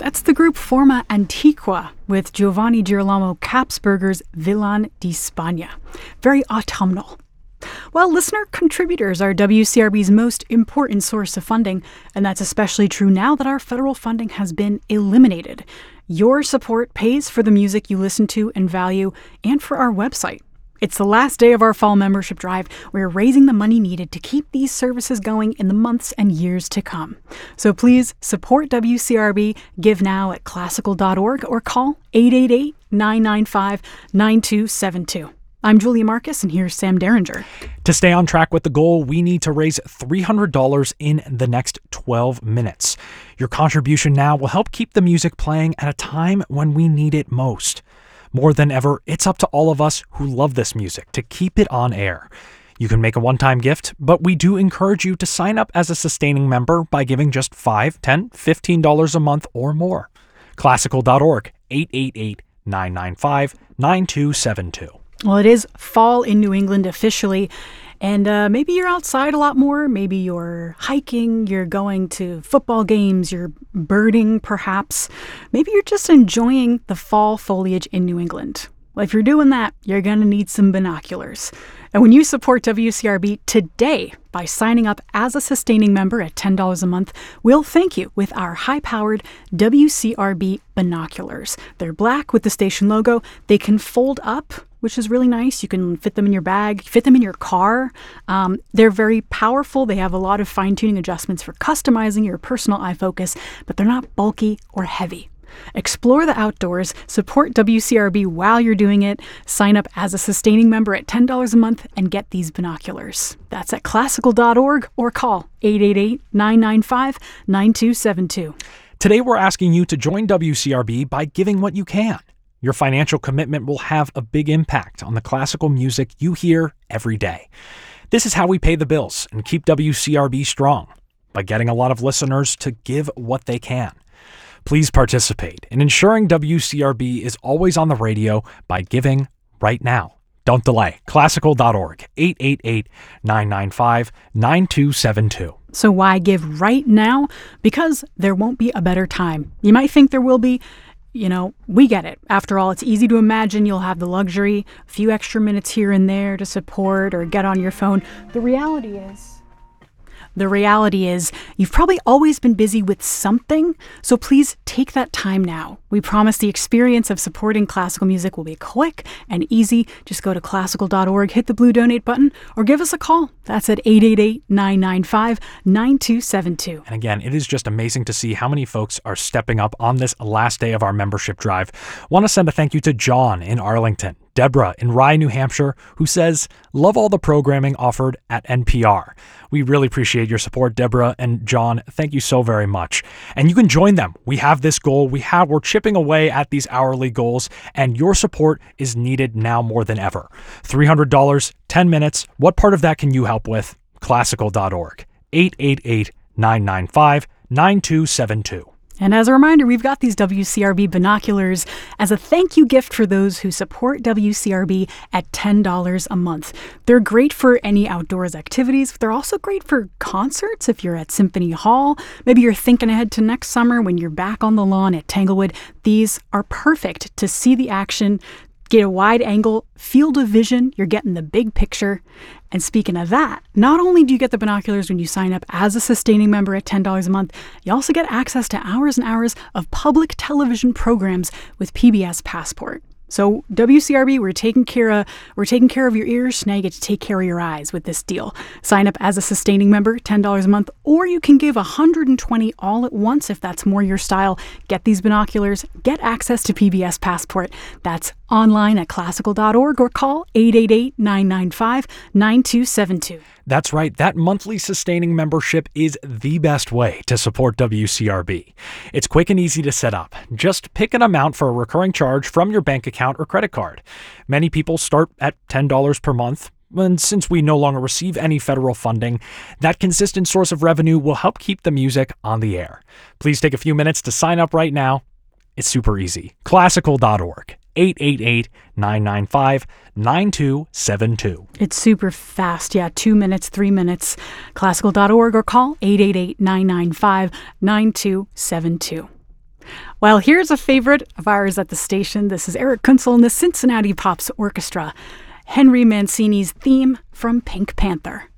That's the group Forma Antiqua with Giovanni Girolamo Capsberger's Villan di Spagna. Very autumnal. Well, listener contributors are WCRB's most important source of funding, and that's especially true now that our federal funding has been eliminated. Your support pays for the music you listen to and value, and for our website. It's the last day of our fall membership drive. We're raising the money needed to keep these services going in the months and years to come. So please support WCRB, give now at classical.org, or call 888-995-9272. I'm Julia Marcus, and here's Sam Derringer. To stay on track with the goal, we need to raise $300 in the next 12 minutes. Your contribution now will help keep the music playing at a time when we need it most. More than ever, it's up to all of us who love this music to keep it on air. You can make a one-time gift, but we do encourage you to sign up as a sustaining member by giving just $5, $10, $15 a month or more. Classical.org, 888-995-9272. Well, it is fall in New England officially, and maybe you're outside a lot more. Maybe you're hiking, you're going to football games, you're birding perhaps. Maybe you're just enjoying the fall foliage in New England. Well, if you're doing that, you're going to need some binoculars. And when you support WCRB today by signing up as a sustaining member at $10 a month, we'll thank you with our high-powered WCRB binoculars. They're black with the station logo. They can fold up, which is really nice. You can fit them in your bag, fit them in your car. They're very powerful. They have a lot of fine-tuning adjustments for customizing your personal eye focus, but they're not bulky or heavy. Explore the outdoors, support WCRB while you're doing it, sign up as a sustaining member at $10 a month, and get these binoculars. That's at classical.org or call 888-995-9272. Today we're asking you to join WCRB by giving what you can. Your financial commitment will have a big impact on the classical music you hear every day. This is how we pay the bills and keep WCRB strong, by getting a lot of listeners to give what they can. Please participate in ensuring WCRB is always on the radio by giving right now. Don't delay. Classical.org, 888-995-9272. So why give right now? Because there won't be a better time. You might think there will be. You know, we get it. After all, it's easy to imagine you'll have the luxury, a few extra minutes here and there to support or get on your phone. The reality is you've probably always been busy with something, so please take that time now. We promise the experience of supporting classical music will be quick and easy. Just go to classical.org, hit the blue donate button, or give us a call. That's at 888-995-9272. And again, it is just amazing to see how many folks are stepping up on this last day of our membership drive. Want to send a thank you to John in Arlington, Deborah in Rye, New Hampshire, who says, love all the programming offered at NPR. We really appreciate your support, Deborah and John. Thank you so very much. And you can join them. We have this goal. We're chipping away at these hourly goals, and your support is needed now more than ever. $300, 10 minutes. What part of that can you help with? Classical.org, 888-995-9272. And as a reminder, we've got these WCRB binoculars as a thank you gift for those who support WCRB at $10 a month. They're great for any outdoors activities. They're also great for concerts if you're at Symphony Hall. Maybe you're thinking ahead to next summer when you're back on the lawn at Tanglewood. These are perfect to see the action, get a wide angle, field of vision. You're getting the big picture. And speaking of that, not only do you get the binoculars when you sign up as a sustaining member at $10 a month, you also get access to hours and hours of public television programs with PBS Passport. So WCRB, we're taking care of your ears. Now you get to take care of your eyes with this deal. Sign up as a sustaining member, $10 a month, or you can give $120 all at once if that's more your style. Get these binoculars, get access to PBS Passport. That's online at classical.org or call 888-995-9272. That's right. That monthly sustaining membership is the best way to support WCRB. It's quick and easy to set up. Just pick an amount for a recurring charge from your bank account or credit card. Many people start at $10 per month. And since we no longer receive any federal funding, that consistent source of revenue will help keep the music on the air. Please take a few minutes to sign up right now. It's super easy. Classical.org. 888-995-9272. It's super fast. Yeah, 2 minutes, 3 minutes. Classical.org or call 888-995-9272. Well, here's a favorite of ours at the station. This is Eric Kunzel and the Cincinnati Pops Orchestra, Henry Mancini's theme from Pink Panther.